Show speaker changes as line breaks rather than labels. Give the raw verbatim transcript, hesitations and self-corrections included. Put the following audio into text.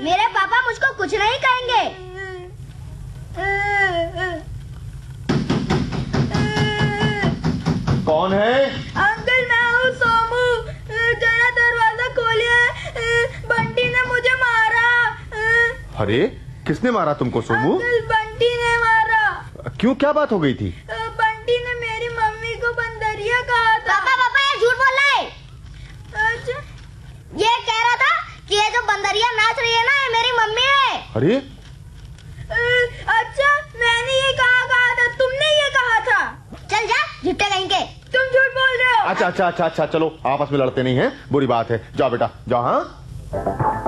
मेरे पापा मुझको कुछ नहीं कहेंगे।
कौन है?
अंकल मैं हूँ सोमू, जरा दरवाजा खोलिए, बंटी ने मुझे मारा।
अरे किसने मारा तुमको सोमू?
अंकल बंटी ने मारा।
क्यों, क्या बात हो गई थी?
बंटी ने मेरी मम्मी को बंदरिया कहा था।
पापा पापा ये झूठ बोल रहा है।
अच्छा,
ये कह रहा था कि ये जो बंदरिया नाच रही है ना, ये मेरी मम्मी है।
अरे
अच्छा मैंने ये कहा कहा था, तुमने ये कहा था।
चल जा झूठे कहीं के।
तुम झूठ बोल रहे हो।
अच्छा अच्छा अच्छा अच्छा चलो, आपस में लड़ते नहीं हैं, बुरी बात है। जाओ बेटा जाओ। हाँ